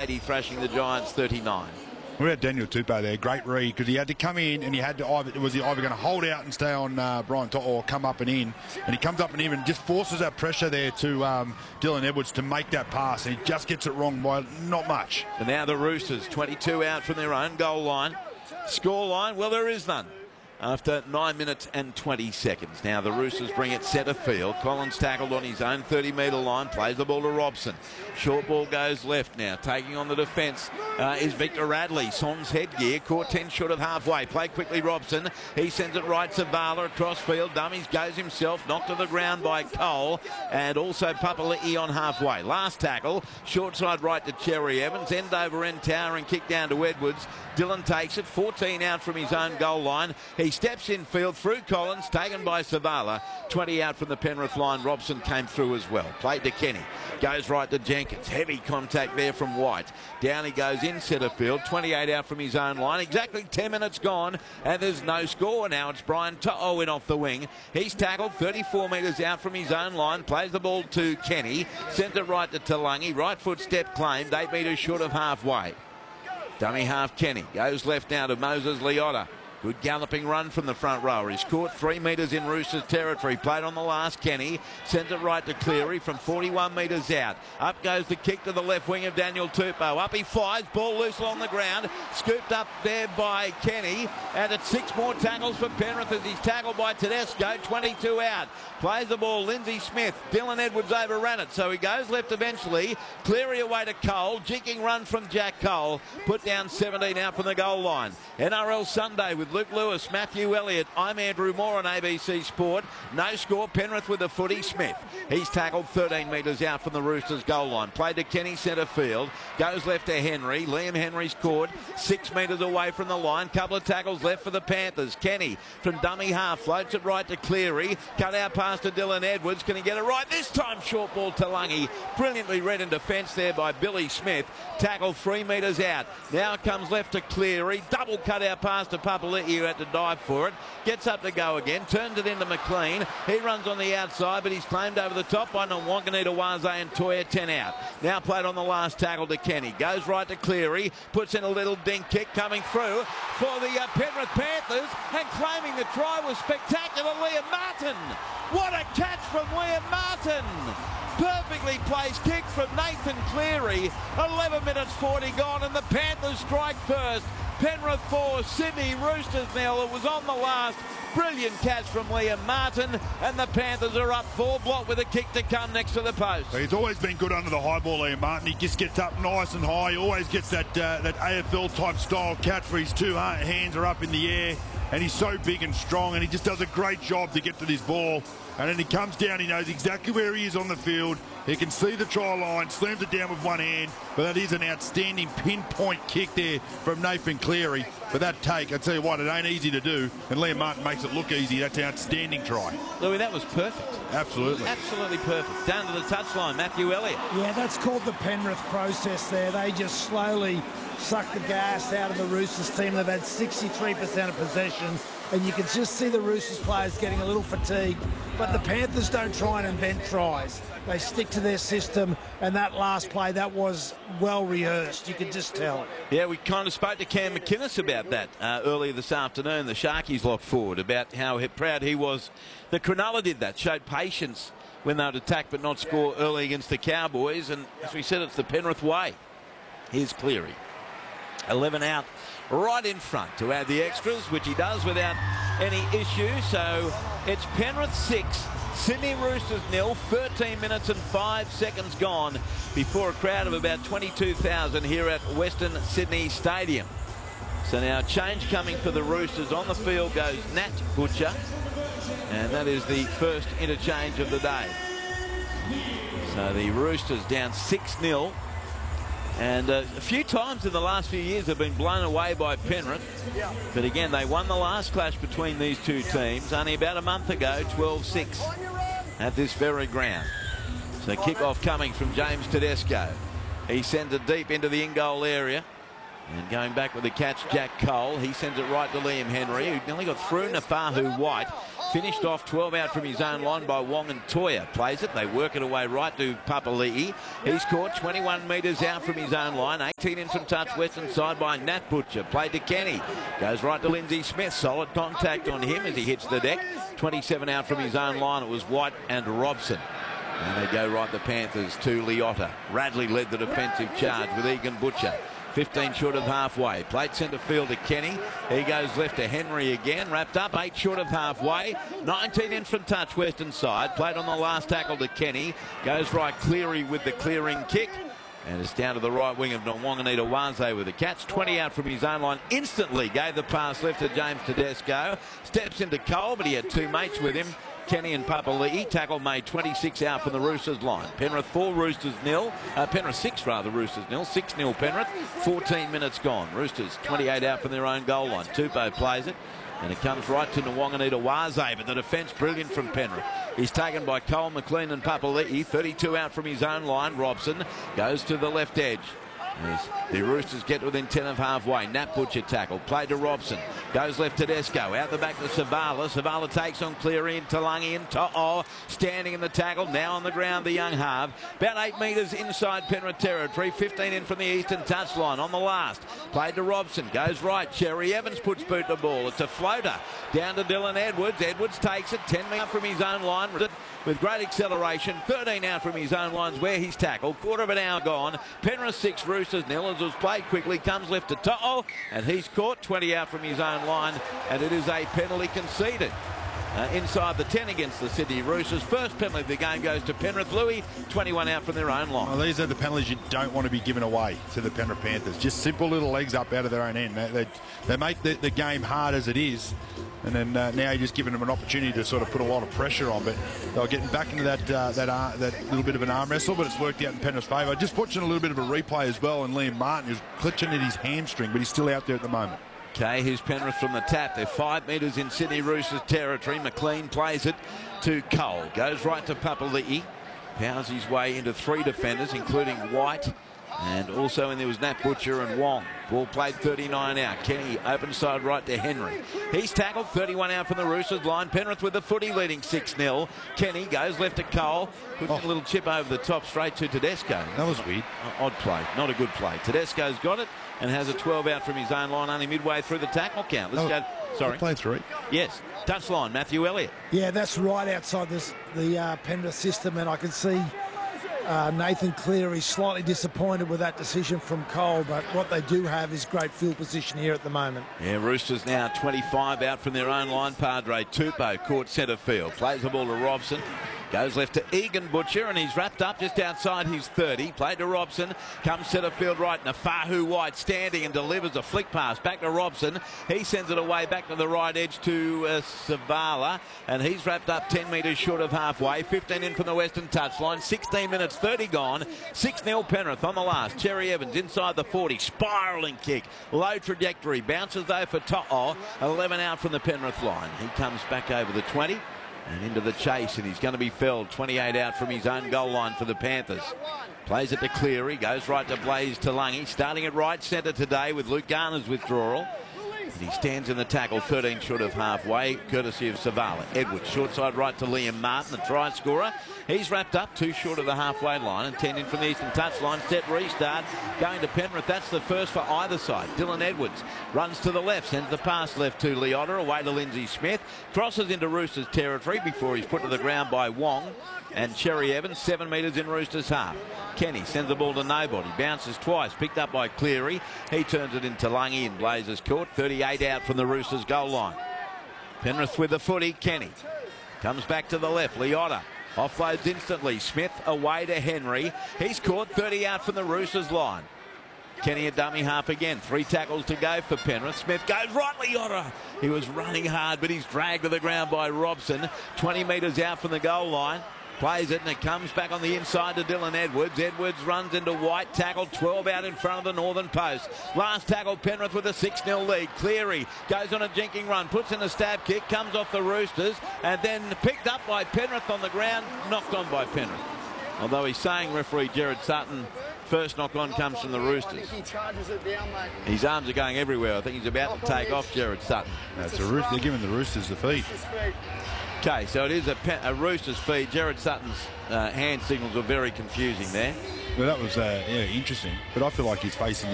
80, thrashing the Giants 39. We had Daniel Tupou there, great read, because he had to come in and he had to either going to hold out and stay on Brian To'o or come up and in, and he comes up and in and just forces that pressure there to Dylan Edwards to make that pass, and he just gets it wrong by not much. And now the Roosters, 22 out from their own goal line. Score line, well, there is none after 9 minutes and 20 seconds. Now the Roosters bring it centre field. Collins tackled on his own 30-metre line, plays the ball to Robson. Short ball goes left now. Taking on the defence is Victor Radley. Son's headgear caught 10 short of halfway. Play quickly Robson. He sends it right to Vala across field. Dummies goes himself. Knocked to the ground by Cole. And also Papali'i on halfway. Last tackle. Short side right to Cherry Evans. End over end towering kick down to Edwards. Dylan takes it. 14 out from his own goal line. He steps in field through Collins. Taken by Savala. 20 out from the Penrith line. Robson came through as well. Played to Kenny. Goes right to Jenkins. Heavy contact there from White. Down he goes in centre field. 28 out from his own line. Exactly 10 minutes gone and there's no score. Now it's Brian To'o in off the wing. He's tackled 34 metres out from his own line. Plays the ball to Kenny. Sent it right to Talangi. Right foot step claimed. 8 metres short of halfway. Dummy half Kenny. Goes left now to Moses Leota. Good galloping run from the front rower. He's caught 3 metres in Roosters territory. Played on the last Kenny. Sends it right to Cleary from 41 metres out. Up goes the kick to the left wing of Daniel Tupou. Up he flies. Ball loose along the ground. Scooped up there by Kenny. And it's 6 more tackles for Penrith as he's tackled by Tedesco. 22 out. Plays the ball. Lindsay Smith. Dylan Edwards overran it. So he goes left eventually. Cleary away to Cole. Jigging run from Jack Cole. Put down 17 out from the goal line. NRL Sunday with Luke Lewis, Matthew Elliott. I'm Andrew Moore on ABC Sport. No score. Penrith with the footy. Smith. He's tackled 13 metres out from the Roosters goal line. Played to Kenny centre field. Goes left to Henry. Liam Henry's caught 6 metres away from the line. Couple of tackles left for the Panthers. Kenny from dummy half floats it right to Cleary. Cut out pass to Dylan Edwards. Can he get it right? This time short ball to Lungy. Brilliantly read in defence there by Billy Smith. Tackled 3 metres out. Now it comes left to Cleary. Double cut out pass to Papali'i who had to dive for it. Gets up to go again. Turns it into McLean. He runs on the outside but he's claimed over the top by Nwanganita Waze and Toya. 10 out. Now played on the last tackle to Kenny. Goes right to Cleary. Puts in a little dink kick coming through for the Penrith Panthers, and claiming the try was spectacular, Liam Martin. What a catch from Liam Martin. Perfectly placed kick from Nathan Cleary. 11 minutes 40 gone and the Panthers strike first. Penrith 4, Sydney Roosters 0. It was on the last. Brilliant catch from Liam Martin, and the Panthers are up 4 block with a kick to come next to the post. He's always been good under the high ball, Liam Martin. He just gets up nice and high. He always gets that AFL type style catch where his 2 hands are up in the air, and he's so big and strong, and he just does a great job to get to this ball. And then he comes down, he knows exactly where he is on the field. He can see the try line, slams it down with one hand, but that is an outstanding pinpoint kick there from Nathan Cleary. But that take, I tell you what, it ain't easy to do, and Liam Martin makes it look easy. That's an outstanding try. Louis, that was perfect. Absolutely. Absolutely perfect. Down to the touchline, Matthew Elliott. Yeah, that's called the Penrith process there. They just slowly suck the gas out of the Roosters team. They've had 63% of possession, and you can just see the Roosters players getting a little fatigued. But the Panthers don't try and invent tries. They stick to their system, and that last play, that was well rehearsed. You could just tell. Yeah, we kind of spoke to Cam McInnes about that earlier this afternoon, the Sharkies lock forward, about how proud he was that Cronulla did that, showed patience when they would attack but not score early against the Cowboys. And as we said, it's the Penrith way. Here's Cleary. 11 out, right in front to add the extras, which he does without any issue. So it's Penrith 6, Sydney Roosters 0, 13 minutes and 5 seconds gone before a crowd of about 22,000 here at Western Sydney Stadium. So now change coming for the Roosters. On the field goes Nat Butcher, and that is the first interchange of the day. So the Roosters down 6-0. And a few times in the last few years they've been blown away by Penrith. But again, they won the last clash between these two teams only about a month ago, 12-6 at this very ground. So kick-off coming from James Tedesco. He sends it deep into the in-goal area. And going back with the catch, Jack Cole. He sends it right to Liam Henry, who nearly got through Nafahu White. Finished off 12 out from his own line by Wong and Toya. Plays it. They work it away right to Papali'i. He's caught 21 metres out from his own line. 18 in from touch western side by Nat Butcher. Played to Kenny. Goes right to Lindsay Smith. Solid contact on him as he hits the deck. 27 out from his own line. It was White and Robson. And they go right the Panthers to Leota. Radley led the defensive charge with Egan Butcher. 15 short of halfway. Played centre field to Kenny. He goes left to Henry again. Wrapped up 8 short of halfway. 19 in from touch western side. Played on the last tackle to Kenny. Goes right Cleary with the clearing kick. And it's down to the right wing of Nwanganita Waze with the catch. 20 out from his own line. Instantly gave the pass left to James Tedesco. Steps into Cole, but he had 2 mates with him. Kenny and Papali'i. Tackle made 26 out from the Roosters line. Penrith 4, Roosters 0. Penrith 6 rather, Roosters 0. 6-0 Penrith. 14 minutes gone. Roosters 28 out from their own goal line. Tupou plays it. And it comes right to Nwanganita Waze, but the defence brilliant from Penrith. He's taken by Cole, McLean and Papali'i. 32 out from his own line. Robson goes to the left edge. As the Roosters get within 10 of halfway. Nat Butcher tackle. Played to Robson. Goes left to Tedesco. Out the back to Savala. Savala takes on Cleary and Talangi and To'o. Standing in the tackle. Now on the ground, the young half. About 8 metres inside Penrith territory. 15 in from the eastern touchline. On the last. Played to Robson. Goes right. Cherry Evans puts boot the ball. It's a floater. Down to Dylan Edwards. Edwards takes it. 10 metres from his own line. With great acceleration. 13 out from his own lines where he's tackled. Quarter of an hour gone. Penrith 6, Roosters 0. As was played quickly. Comes left to To'o. And he's caught 20 out from his own line. And it is a penalty conceded. Inside the 10 against the Sydney Roosters. First penalty of the game goes to Penrith. Louis, 21 out from their own line. Well, these are the penalties you don't want to be given away to the Penrith Panthers. Just simple little legs up out of their own end. They make the game hard as it is. And then now you're just giving them an opportunity to sort of put a lot of pressure on. But they were getting back into that little bit of an arm wrestle, but it's worked out in Penrith's favour. Just watching a little bit of a replay as well, and Liam Martin is clutching at his hamstring, but he's still out there at the moment. Okay, here's Penrith from the tap. They're 5 metres in Sydney Roosters territory. McLean plays it to Cole. Goes right to Papali'i. Powers his way into 3 defenders, including White. And also in there was Nat Butcher and Wong. Ball played 39 out. Kenny open side right to Henry. He's tackled 31 out from the Roosters line. Penrith with the footy leading 6-0. Kenny goes left to Cole. Puts a little chip over the top straight to Tedesco. That was weird. Odd play. Not a good play. Tedesco's got it and has a 12 out from his own line only midway through the tackle count. Let's go. Sorry. Play 3. Yes. Touchline. Matthew Elliott. Yeah, that's right outside the Penrith system, and I can see Nathan Cleary slightly disappointed with that decision from Cole, but what they do have is great field position here at the moment. Yeah, Roosters now 25 out from their own line. Padre Tupou caught centre field. Plays the ball to Robson. Goes left to Egan Butcher, and he's wrapped up just outside his 30. Played to Robson. Comes centre field right. Nafahu White standing and delivers a flick pass back to Robson. He sends it away back to the right edge to Savala, and he's wrapped up 10 metres short of halfway. 15 in from the western touchline. 16 minutes 30 gone. 6-0 Penrith on the last. Cherry Evans inside the 40. Spiralling kick. Low trajectory. Bounces though for To'o. 11 out from the Penrith line. He comes back over the 20. And into the chase, and he's going to be felled. 28 out from his own goal line for the Panthers. Plays it to Cleary, goes right to Blaze Talangi, starting at right centre today with Luke Garner's withdrawal. And he stands in the tackle, 13 short of halfway, courtesy of Savala. Edwards, short side right to Liam Martin, the try scorer. He's wrapped up 2 short of the halfway line and 10 in from the eastern touchline. Set restart going to Penrith. That's the first for either side. Dylan Edwards runs to the left, sends the pass left to Leota, away to Lindsay Smith. Crosses into Roosters territory before he's put to the ground by Wong. And Cherry Evans, 7 metres in Roosters half. Kenny sends the ball to nobody. Bounces twice, picked up by Cleary. He turns it into Lungy and Blazers caught. 38 out from the Roosters goal line. Penrith with the footy. Kenny comes back to the left. Leota offloads instantly. Smith away to Henry. He's caught. 30 out from the Roosters line. Kenny a dummy half again. 3 tackles to go for Penrith. Smith goes right. Leota. He was running hard, but he's dragged to the ground by Robson. 20 metres out from the goal line. Plays it, and it comes back on the inside to Dylan Edwards. Edwards runs into White, tackled 12 out in front of the northern post. Last tackle, Penrith with a 6-0 lead. Cleary goes on a jinking run, puts in a stab kick, comes off the Roosters, and then picked up by Penrith on the ground, knocked on by Penrith. Although he's saying referee Gerard Sutton First knock on comes from the Roosters. His arms are going everywhere. I think he's about to take off Gerard Sutton. That's a Rooster. They're giving the Roosters the feed. Okay, so it is a Roosters feed. Gerard Sutton's hand signals were very confusing there. Well, that was interesting. But I feel like he's facing